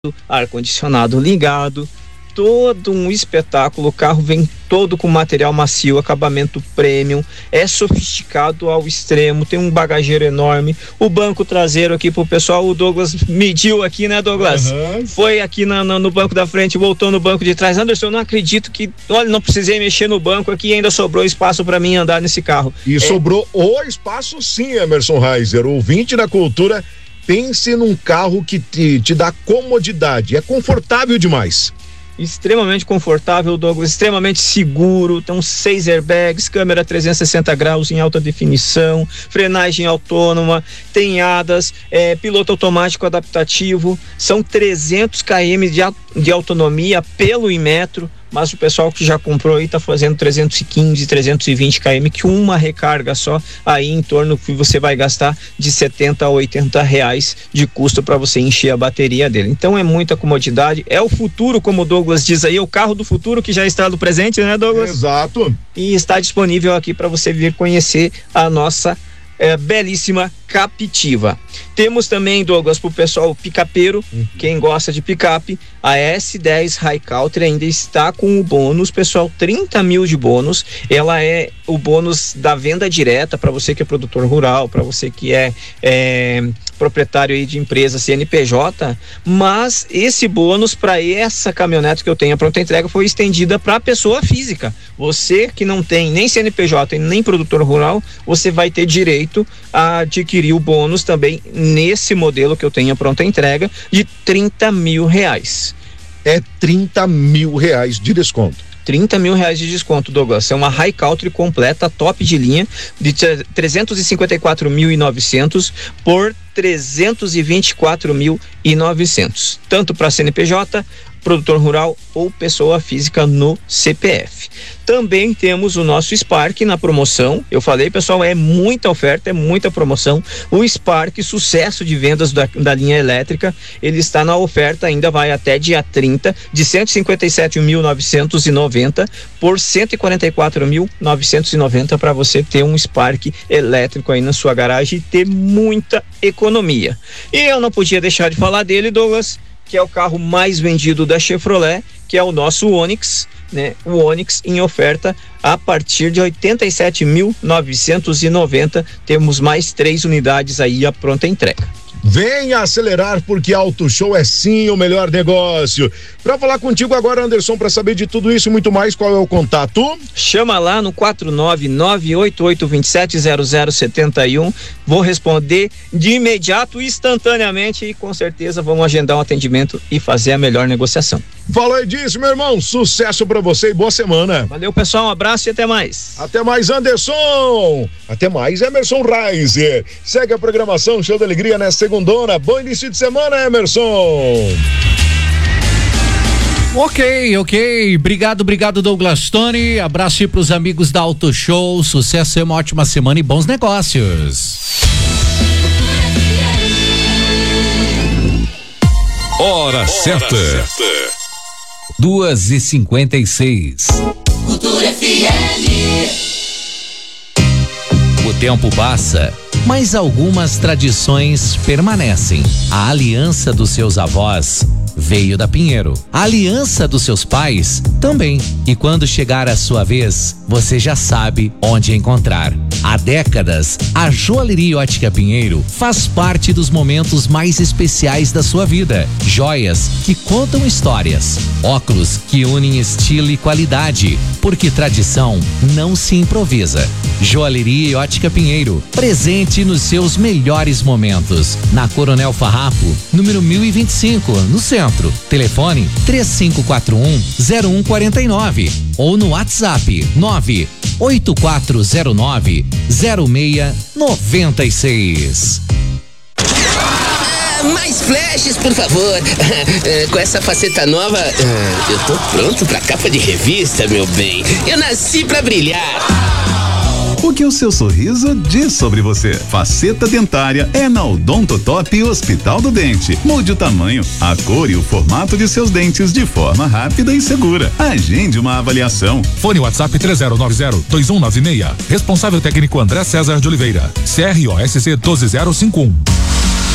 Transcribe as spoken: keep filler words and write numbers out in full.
ar-condicionado ligado, todo um espetáculo. O carro vem todo com material macio, acabamento premium, é sofisticado ao extremo, tem um bagageiro enorme. O banco traseiro aqui pro pessoal, o Douglas mediu aqui, né, Douglas? Uhum. Foi aqui na, na, no banco da frente, voltou no banco de trás. Anderson, eu não acredito que, olha, não precisei mexer no banco aqui, ainda sobrou espaço para mim andar nesse carro. E é... sobrou o espaço sim, Emerson Reiser, ouvinte da cultura. Pense num carro que te, te dá comodidade, é confortável demais. Extremamente confortável, Douglas, extremamente seguro, tem uns seis airbags, câmera trezentos e sessenta graus em alta definição, frenagem autônoma, tem A D A S, é, piloto automático adaptativo, são trezentos quilômetros de, de autonomia pelo Inmetro, mas o pessoal que já comprou aí tá fazendo trezentos e quinze, trezentos e vinte quilômetros, que uma recarga só, aí em torno que você vai gastar de setenta a oitenta reais de custo para você encher a bateria dele. Então é muita comodidade, é o futuro, como o Douglas diz aí, o carro do futuro que já está no presente, né, Douglas? Exato. E está disponível aqui para você vir conhecer a nossa é, belíssima Captiva. Temos também, Douglas, pro pessoal picapeiro, uhum. Quem gosta de picape, a S dez High Country ainda está com o bônus, pessoal, trinta mil de bônus. Ela é o bônus da venda direta para você que é produtor rural, para você que é, é proprietário aí de empresa C N P J, mas esse bônus para essa caminhonete que eu tenho a pronta entrega foi estendida para a pessoa física. Você que não tem nem C N P J nem produtor rural, você vai ter direito a adquirir o bônus também nesse modelo que eu tenho a pronta entrega de trinta mil reais. É trinta mil reais de desconto. trinta mil reais de desconto, Douglas. É uma High Country completa, top de linha, de trezentos e cinquenta e quatro mil e novecentos por trezentos e vinte e quatro mil e novecentos, tanto para C N P J, produtor rural ou pessoa física no C P F. Também temos o nosso Spark na promoção. Eu falei, pessoal, é muita oferta, é muita promoção. O Spark, sucesso de vendas da, da linha elétrica, ele está na oferta, ainda vai até dia trinta, de cento e cinquenta e sete mil novecentos e noventa por cento e quarenta e quatro mil novecentos e noventa para você ter um Spark elétrico aí na sua garagem e ter muita economia. E eu não podia deixar de falar dele, Douglas, que é o carro mais vendido da Chevrolet, que é o nosso Onix, né? O Onix em oferta a partir de oitenta e sete mil novecentos e noventa. Temos mais três unidades aí à pronta entrega. Venha acelerar, porque Auto Show é sim o melhor negócio. Para falar contigo agora, Anderson, para saber de tudo isso e muito mais, qual é o contato? Chama lá no quatro nove nove oito oito dois sete zero zero sete um. Vou responder de imediato, instantaneamente, e com certeza vamos agendar um atendimento e fazer a melhor negociação. Falou aí disso, meu irmão. Sucesso para você e boa semana. Valeu, pessoal. Um abraço e até mais. Até mais, Anderson. Até mais, Emerson Reiser. Segue a programação Show da Alegria nessa segundona. Bom início de semana, Emerson. Ok, ok. Obrigado, obrigado, Douglas Tony. Abraço aí pros amigos da Auto Show. Sucesso e uma ótima semana e bons negócios. Hora certa. Duas e cinquenta e seis. Cultura F M. O tempo passa, mas algumas tradições permanecem. A aliança dos seus avós veio da Pinheiro. A aliança dos seus pais também. E quando chegar a sua vez, você já sabe onde encontrar. Há décadas, a Joalheria Ótica Pinheiro faz parte dos momentos mais especiais da sua vida. Joias que contam histórias. Óculos que unem estilo e qualidade. Porque tradição não se improvisa. Joalheria Ótica Pinheiro, presente nos seus melhores momentos. Na Coronel Farrapo, número mil e vinte e cinco, no centro. Telefone três cinco quatro um zero um quatro nove ou no WhatsApp nove oito quatro zero nove zero seis nove seis. Mais flashes, por favor. Com essa faceta nova, eu tô pronto pra capa de revista, meu bem. Eu nasci pra brilhar. O que o seu sorriso diz sobre você? Faceta dentária é na Odontotop Hospital do Dente. Mude o tamanho, a cor e o formato de seus dentes de forma rápida e segura. Agende uma avaliação. Fone WhatsApp três zero nove zero dois um nove seis. Responsável técnico André César de Oliveira. C R O S C um dois zero cinco um.